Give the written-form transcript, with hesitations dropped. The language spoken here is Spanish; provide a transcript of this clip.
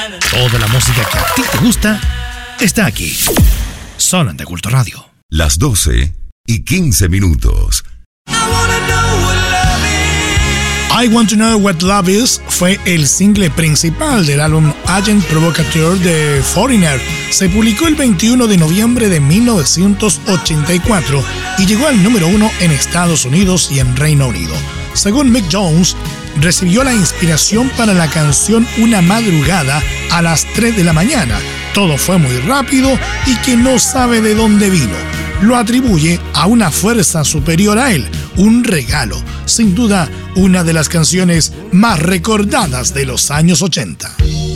Toda la música que a ti te gusta está aquí. Solo en De Culto Radio. Las 12:15. I Want to Know What Love Is fue el single principal del álbum Agent Provocateur de Foreigner. Se publicó el 21 de noviembre de 1984 y llegó al número 1 en Estados Unidos y en Reino Unido. Según Mick Jones, recibió la inspiración para la canción una madrugada a las 3 de la mañana. Todo fue muy rápido y que no sabe de dónde vino. Lo atribuye a una fuerza superior a él, un regalo. Sin duda, una de las canciones más recordadas de los años 80.